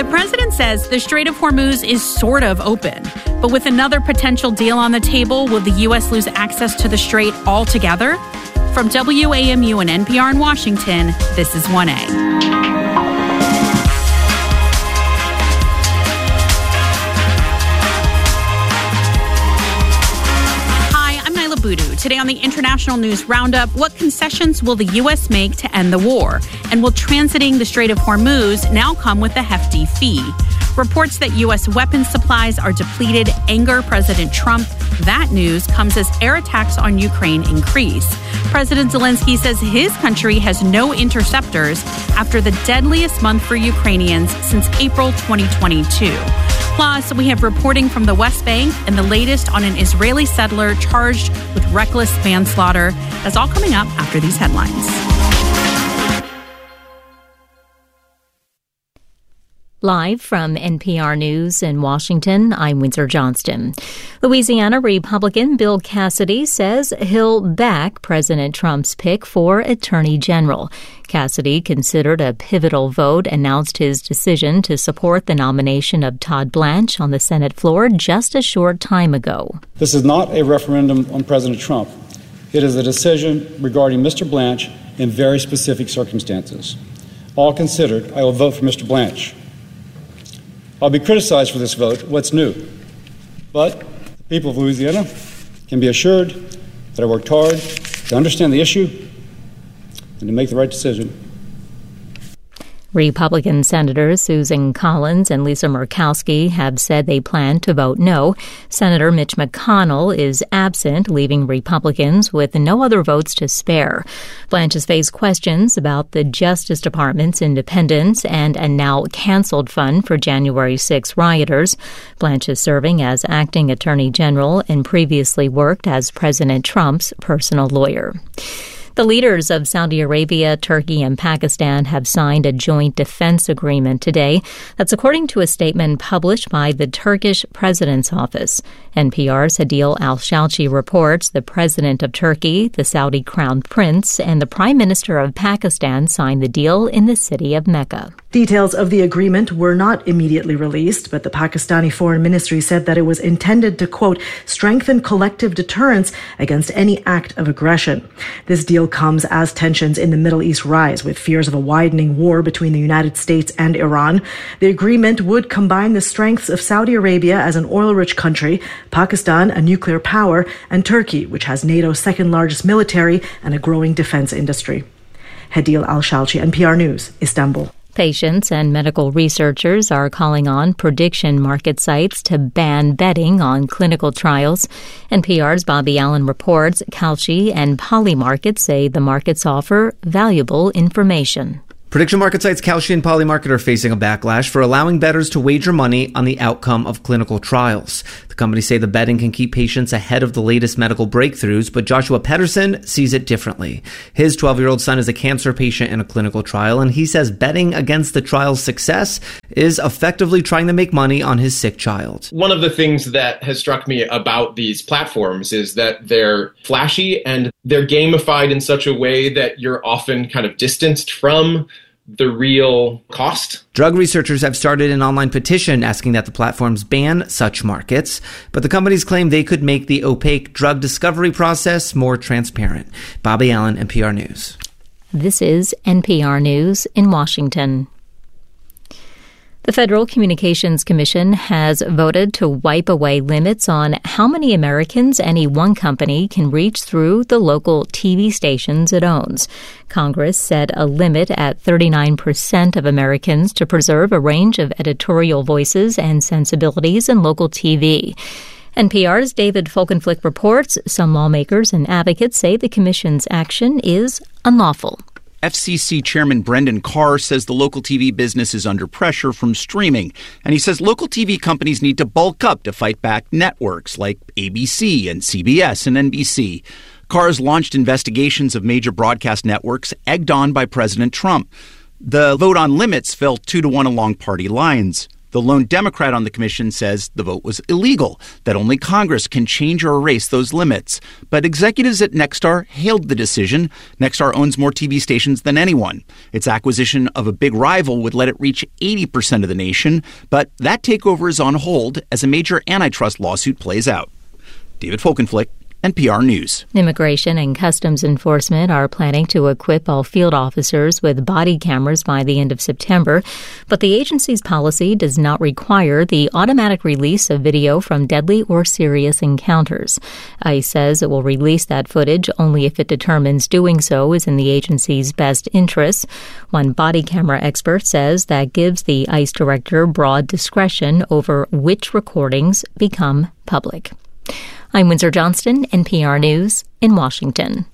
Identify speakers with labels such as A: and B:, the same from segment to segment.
A: The president says the Strait of Hormuz is sort of open. But with another potential deal on the table, will the U.S. lose access to the strait altogether? From WAMU and NPR in Washington, this is 1A. Boodoo. Today on the International News Roundup, what concessions will the U.S. make to end the war? And will transiting the Strait of Hormuz now come with a hefty fee? Reports that U.S. weapons supplies are depleted anger President Trump. That news comes as air attacks on Ukraine increase. President Zelensky says his country has no interceptors after the deadliest month for Ukrainians since April 2022. Plus, we have reporting from the West Bank and the latest on an Israeli settler charged with reckless manslaughter. That's all coming up after these headlines.
B: Live from NPR News in Washington, I'm Windsor Johnston. Louisiana Republican Bill Cassidy says he'll back President Trump's pick for Attorney General. Cassidy considered a pivotal vote, announced his decision to support the nomination of Todd Blanche on the Senate floor just a short time ago.
C: This is not a referendum on President Trump. It is a decision regarding Mr. Blanche in very specific circumstances. All considered, I will vote for Mr. Blanche. I'll be criticized for this vote. What's new? But the people of Louisiana can be assured that I worked hard to understand the issue and to make the right decision.
B: Republican Senators Susan Collins and Lisa Murkowski have said they plan to vote no. Senator Mitch McConnell is absent, leaving Republicans with no other votes to spare. Blanche has faced questions about the Justice Department's independence and a now canceled fund for January 6 rioters. Blanche is serving as acting attorney general and previously worked as President Trump's personal lawyer. The leaders of Saudi Arabia, Turkey, and Pakistan have signed a joint defense agreement today. That's according to a statement published by the Turkish president's office. NPR's Hadil Al-Shalchi reports the president of Turkey, the Saudi crown prince, and the prime minister of Pakistan signed the deal in the city of Mecca.
D: Details of the agreement were not immediately released, but the Pakistani Foreign Ministry said that it was intended to, quote, strengthen collective deterrence against any act of aggression. This deal comes as tensions in the Middle East rise, with fears of a widening war between the United States and Iran. The agreement would combine the strengths of Saudi Arabia as an oil-rich country, Pakistan, a nuclear power, and Turkey, which has NATO's second largest military and a growing defense industry. Hadil Al-Shalchi, NPR News, Istanbul.
B: Patients and medical researchers are calling on prediction market sites to ban betting on clinical trials. NPR's Bobby Allen reports Kalshi and Polymarket say the markets offer valuable information.
E: Prediction market sites Kalshi and Polymarket are facing a backlash for allowing bettors to wager money on the outcome of clinical trials. The companies say the betting can keep patients ahead of the latest medical breakthroughs, but Joshua Pedersen sees it differently. His 12-year-old son is a cancer patient in a clinical trial, and he says betting against the trial's success is effectively trying to make money on his sick child.
F: One of the things that has struck me about these platforms is that they're flashy and they're gamified in such a way that you're often kind of distanced from the real cost.
E: Drug researchers have started an online petition asking that the platforms ban such markets, but the companies claim they could make the opaque drug discovery process more transparent. Bobby Allen, NPR News.
B: This is NPR News in Washington. The Federal Communications Commission has voted to wipe away limits on how many Americans any one company can reach through the local TV stations it owns. Congress set a limit at 39% of Americans to preserve a range of editorial voices and sensibilities in local TV. NPR's David Folkenflik reports some lawmakers and advocates say the commission's action is unlawful.
G: FCC Chairman Brendan Carr says the local TV business is under pressure from streaming, and he says local TV companies need to bulk up to fight back networks like ABC and CBS and NBC. Carr has launched investigations of major broadcast networks egged on by President Trump. The vote on limits fell 2-1 along party lines. The lone Democrat on the commission says the vote was illegal, that only Congress can change or erase those limits. But executives at Nexstar hailed the decision. Nexstar owns more TV stations than anyone. Its acquisition of a big rival would let it reach 80% of the nation, but that takeover is on hold as a major antitrust lawsuit plays out. David Folkenflik, NPR News.
B: Immigration and Customs Enforcement are planning to equip all field officers with body cameras by the end of September, but the agency's policy does not require the automatic release of video from deadly or serious encounters. ICE says it will release that footage only if it determines doing so is in the agency's best interests. One body camera expert says that gives the ICE director broad discretion over which recordings become public. I'm Windsor Johnston, NPR News in Washington.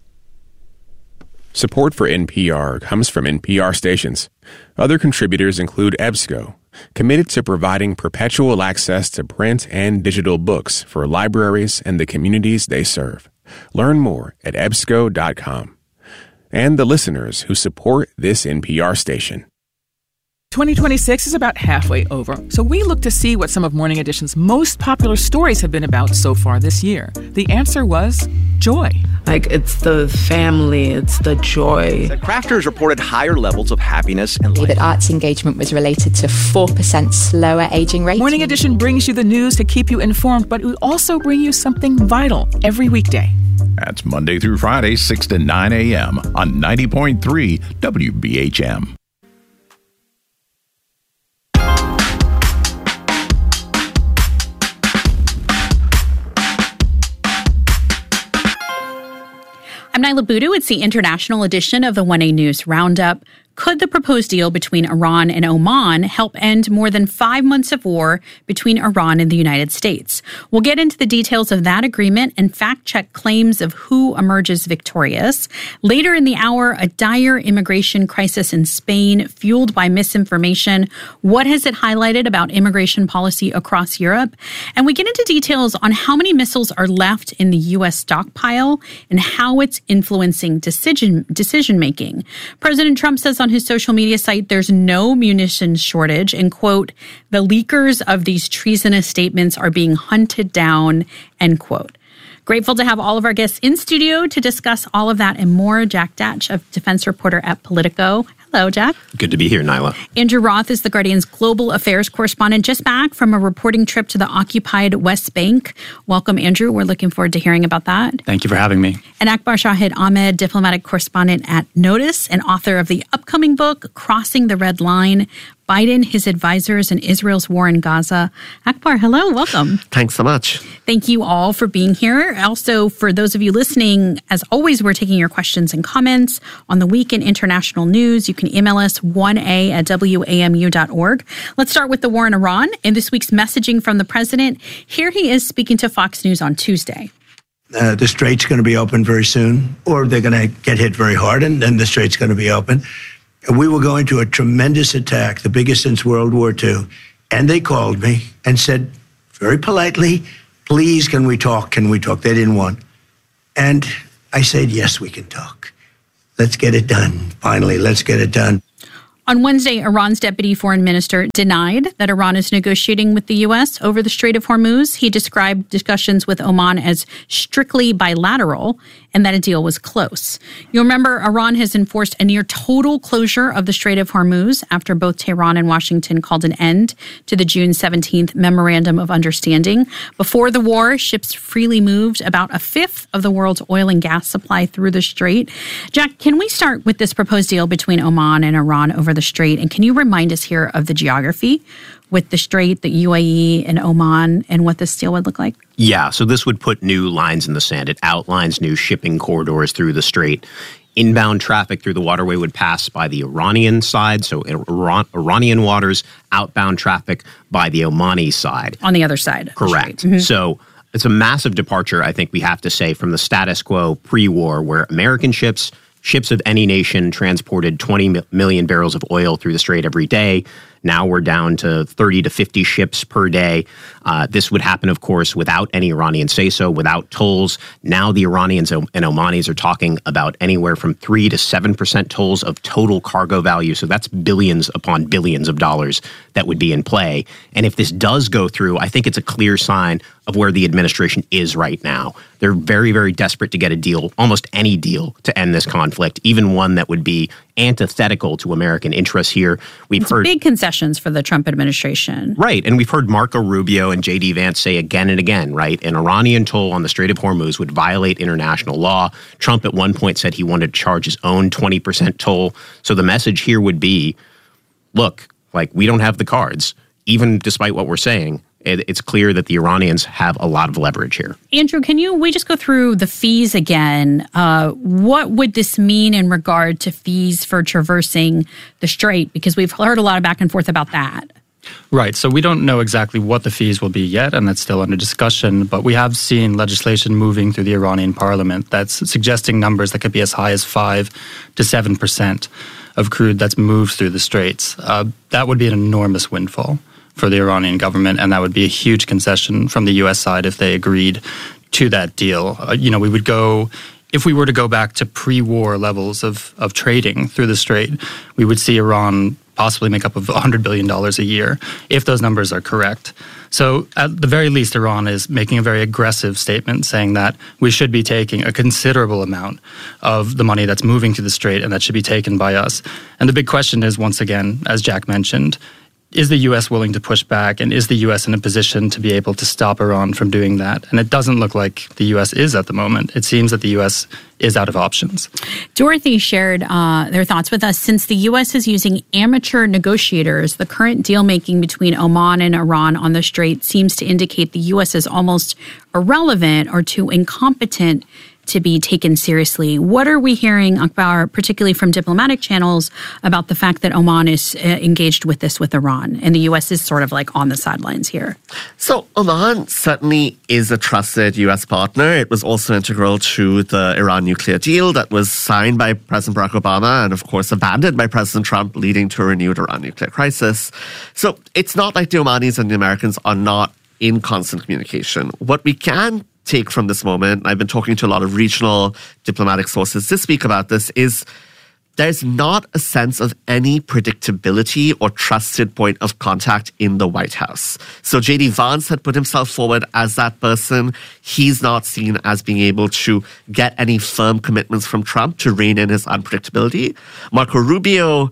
H: Support for NPR comes from NPR stations. Other contributors include EBSCO, committed to providing perpetual access to print and digital books for libraries and the communities they serve. Learn more at ebsco.com. And the listeners who support this NPR station.
I: 2026 is about halfway over, so we look to see what some of Morning Edition's most popular stories have been about so far this year. The answer was joy.
J: It's the family, it's the joy.
G: The crafters reported higher levels of happiness and life.
K: That arts engagement was related to 4% slower aging rate.
I: Morning Edition brings you the news to keep you informed, but we also bring you something vital every weekday.
L: That's Monday through Friday, 6 to 9 a.m. on 90.3 WBHM.
A: I'm Nyla Boodoo. It's the international edition of the 1A News Roundup. Could the proposed deal between Iran and Oman help end more than 5 months of war between Iran and the United States? We'll get into the details of that agreement and fact-check claims of who emerges victorious. Later in the hour, a dire immigration crisis in Spain fueled by misinformation. What has it highlighted about immigration policy across Europe? And we get into details on how many missiles are left in the U.S. stockpile and how it's influencing decision-making. President Trump says on his social media site there's no munitions shortage and, quote, the leakers of these treasonous statements are being hunted down, end quote. Grateful to have all of our guests in studio to discuss all of that and more. Jack Datch, a defense reporter at Politico. Hello, Jack.
M: Good to be here, Nyla.
A: Andrew Roth is the Guardian's global affairs correspondent, just back from a reporting trip to the occupied West Bank. Welcome, Andrew. We're looking forward to hearing about that.
N: Thank you for having me.
A: And Akbar Shahid Ahmed, diplomatic correspondent at Notice and author of the upcoming book, Crossing the Red Line, Biden, His Advisors, and Israel's War in Gaza. Akbar, hello. Welcome.
M: Thanks so much.
A: Thank you all for being here. Also, for those of you listening, as always, we're taking your questions and comments on the week in international news. You can email us 1a@wamu.org. Let's start with the war in Iran and this week's messaging from the president. Here he is speaking to Fox News on Tuesday.
O: The strait's going to be open very soon, or they're going to get hit very hard, and then the strait's going to be open. We were going to a tremendous attack, the biggest since World War II. And they called me and said, very politely, please, can we talk? Can we talk? They didn't want. And I said, yes, we can talk. Let's get it done. Finally, let's get it done.
A: On Wednesday, Iran's deputy foreign minister denied that Iran is negotiating with the U.S. over the Strait of Hormuz. He described discussions with Oman as strictly bilateral and that a deal was close. You'll remember Iran has enforced a near total closure of the Strait of Hormuz after both Tehran and Washington called an end to the June 17th Memorandum of Understanding. Before the war, ships freely moved about a fifth of the world's oil and gas supply through the strait. Jack, can we start with this proposed deal between Oman and Iran over the strait? And can you remind us here of the geography with the strait, the UAE and Oman, and what this deal would look like?
M: Yeah, so this would put new lines in the sand. It outlines new shipping corridors through the strait. Inbound traffic through the waterway would pass by the Iranian side, so Iranian waters. Outbound traffic by the Omani side.
A: On the other side.
M: Correct. Mm-hmm. So it's a massive departure, I think we have to say, from the status quo pre-war, where American ships ships of any nation transported 20 million barrels of oil through the Strait every day. Now we're down to 30 to 50 ships per day. This would happen, of course, without any Iranian say-so, without tolls. Now the Iranians and Omanis are talking about anywhere from 3 to 7% tolls of total cargo value. So that's billions upon billions of dollars that would be in play. And if this does go through, I think it's a clear sign of where the administration is right now. They're very, very desperate to get a deal, almost any deal, to end this conflict, even one that would be antithetical to American interests here. We've heard
A: big concessions for the Trump administration.
M: Right. And we've heard Marco Rubio and J.D. Vance say again and again, right, an Iranian toll on the Strait of Hormuz would violate international law. Trump at one point said he wanted to charge his own 20% toll. So the message here would be, look, like, we don't have the cards, even despite what we're saying. It's clear that the Iranians have a lot of leverage here.
A: Andrew, we just go through the fees again? What would this mean in regard to fees for traversing the strait? Because we've heard a lot of back and forth about that.
N: Right. So we don't know exactly what the fees will be yet, and that's still under discussion. But we have seen legislation moving through the Iranian parliament that's suggesting numbers that could be as high as 5 to 7% of crude that's moved through the straits. That would be an enormous windfall for the Iranian government, and that would be a huge concession from the U.S. side if they agreed to that deal. We would go, if we were to go back to pre-war levels of trading through the strait, we would see Iran possibly make up of $100 billion a year, if those numbers are correct. So at the very least, Iran is making a very aggressive statement saying that we should be taking a considerable amount of the money that's moving through the strait, and that should be taken by us. And the big question is, once again, as Jack mentioned, is the U.S. willing to push back, and is the U.S. in a position to be able to stop Iran from doing that? And it doesn't look like the U.S. is at the moment. It seems that the U.S. is out of options.
A: Dorothy shared their thoughts with us. Since the U.S. is using amateur negotiators, the current deal-making between Oman and Iran on the Strait seems to indicate the U.S. is almost irrelevant or too incompetent to be taken seriously. What are we hearing, Akbar, particularly from diplomatic channels, about the fact that Oman is engaged with this with Iran, and the U.S. is sort of like on the sidelines here?
P: So Oman certainly is a trusted U.S. partner. It was also integral to the Iran nuclear deal that was signed by President Barack Obama and, of course, abandoned by President Trump, leading to a renewed Iran nuclear crisis. So it's not like the Omanis and the Americans are not in constant communication. What we can take from this moment, I've been talking to a lot of regional diplomatic sources this week about this, is there's not a sense of any predictability or trusted point of contact in the White House. So J.D. Vance had put himself forward as that person. He's not seen as being able to get any firm commitments from Trump to rein in his unpredictability. Marco Rubio,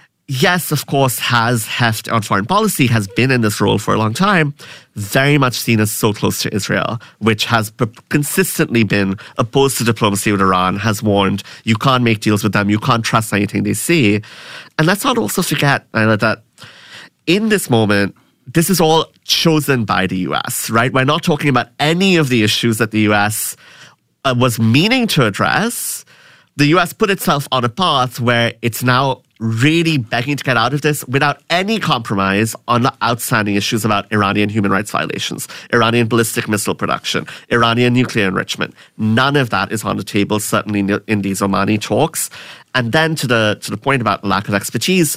P: yes, of course, has heft on foreign policy, has been in this role for a long time, very much seen as so close to Israel, which has consistently been opposed to diplomacy with Iran, has warned you can't make deals with them, you can't trust anything they say. And let's not also forget, Nyla, that in this moment, this is all chosen by the U.S., right? We're not talking about any of the issues that the U.S. Was meaning to address. The U.S. put itself on a path where it's now really begging to get out of this without any compromise on the outstanding issues about Iranian human rights violations, Iranian ballistic missile production, Iranian nuclear enrichment. None of that is on the table, certainly in these Omani talks. And then to the point about lack of expertise,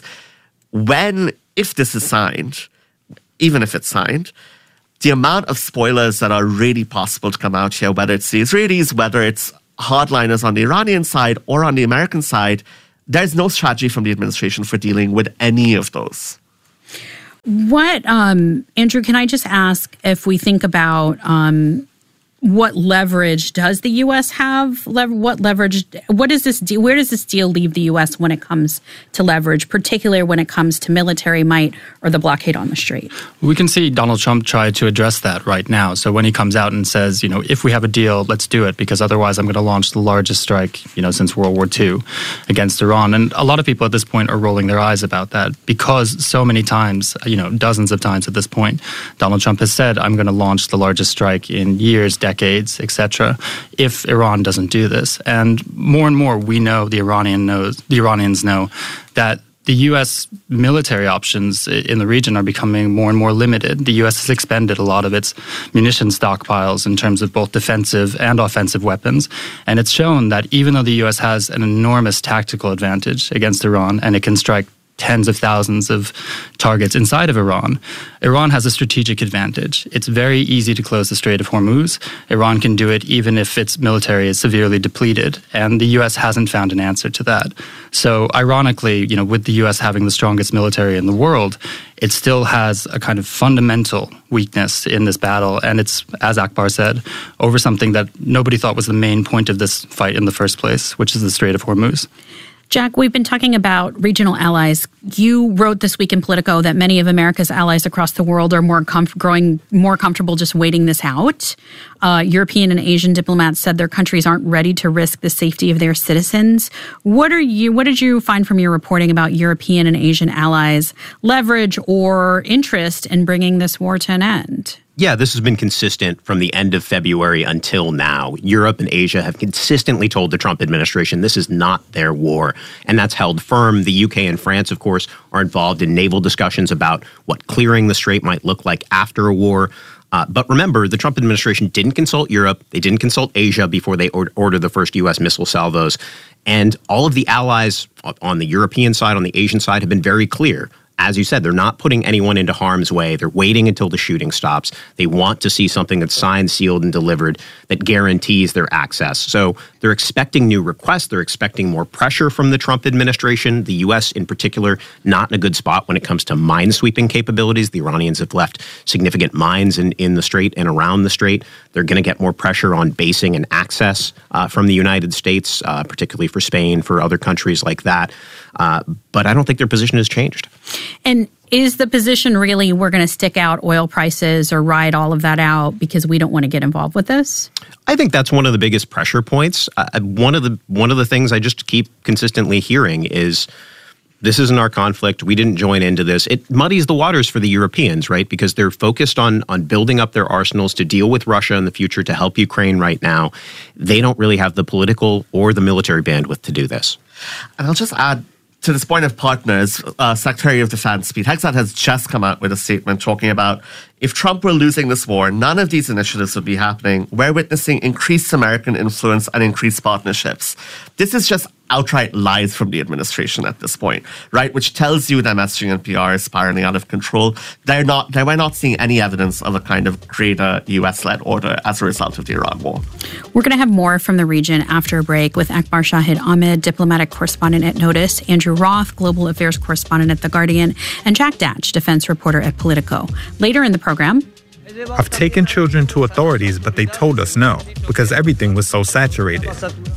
P: if this is signed, even if it's signed, the amount of spoilers that are really possible to come out here, whether it's the Israelis, whether it's hardliners on the Iranian side or on the American side, there's no strategy from the administration for dealing with any of those.
A: What, Andrew, can I just ask if we think about what leverage does the U.S. have? What leverage? What is this deal? Where does this deal leave the U.S. when it comes to leverage, particularly when it comes to military might or the blockade on the strait?
N: We can see Donald Trump try to address that right now. So when he comes out and says, if we have a deal, let's do it, because otherwise I'm going to launch the largest strike, since World War II against Iran. And a lot of people at this point are rolling their eyes about that because so many times, dozens of times at this point, Donald Trump has said, I'm going to launch the largest strike in years, decades, etc., if Iran doesn't do this. And more we know, the Iranians know that the U.S. military options in the region are becoming more and more limited. The U.S. has expended a lot of its munition stockpiles in terms of both defensive and offensive weapons. And it's shown that even though the U.S. has an enormous tactical advantage against Iran, and it can strike tens of thousands of targets inside of Iran, Iran has a strategic advantage. It's very easy to close the Strait of Hormuz. Iran can do it even if its military is severely depleted, and the U.S. hasn't found an answer to that. So ironically, with the U.S. having the strongest military in the world, it still has a kind of fundamental weakness in this battle, and it's, as Akbar said, over something that nobody thought was the main point of this fight in the first place, which is the Strait of Hormuz.
A: Jack, we've been talking about regional allies. You wrote this week in Politico that many of America's allies across the world are growing more comfortable just waiting this out. European and Asian diplomats said their countries aren't ready to risk the safety of their citizens. What did you find from your reporting about European and Asian allies' leverage or interest in bringing this war to an end?
M: Yeah, this has been consistent from the end of February until now. Europe and Asia have consistently told the Trump administration this is not their war, and that's held firm. The UK and France, of course, are involved in naval discussions about what clearing the strait might look like after a war. But remember, the Trump administration didn't consult Europe. They didn't consult Asia before they ordered the first U.S. missile salvos. And all of the allies on the European side, on the Asian side, have been very clear. As you said, they're not putting anyone into harm's way. They're waiting until the shooting stops. They want to see something that's signed, sealed, and delivered that guarantees their access. So they're expecting new requests. They're expecting more pressure from the Trump administration. The U.S. in particular, not in a good spot when it comes to mine-sweeping capabilities. The Iranians have left significant mines in the strait and around the strait. They're going to get more pressure on basing and access from the United States, particularly for Spain, for other countries like that. But I don't think their position has changed.
A: And is the position really we're going to stick out oil prices or ride all of that out because we don't want to get involved with this?
M: I think that's one of the biggest pressure points. One of the things I just keep consistently hearing is this isn't our conflict. We didn't join into this. It muddies the waters for the Europeans, right? Because they're focused on building up their arsenals to deal with Russia in the future, to help Ukraine right now. They don't really have the political or the military bandwidth to do this.
P: And I'll just add, to this point of partners, Secretary of Defense Pete Hegseth has just come out with a statement talking about if Trump were losing this war, none of these initiatives would be happening. We're witnessing increased American influence and increased partnerships. This is just outright lies from the administration at this point, right? Which tells you that messaging and PR is spiraling out of control. We're not seeing any evidence of a kind of greater U.S.-led order as a result of the Iran war.
A: We're going to have more from the region after a break with Akbar Shahid Ahmed, diplomatic correspondent at Notice, Andrew Roth, global affairs correspondent at The Guardian, and Jack Datch, defense reporter at Politico. Later in the program,
Q: I've taken children to authorities, but they told us no, because everything was so saturated.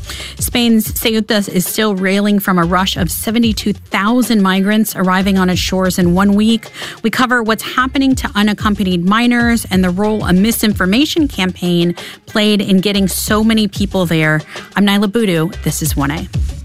A: Spain's Ceuta is still reeling from a rush of 72,000 migrants arriving on its shores in 1 week. We cover what's happening to unaccompanied minors and the role a misinformation campaign played in getting so many people there. I'm Nyla Boodoo. This is 1A.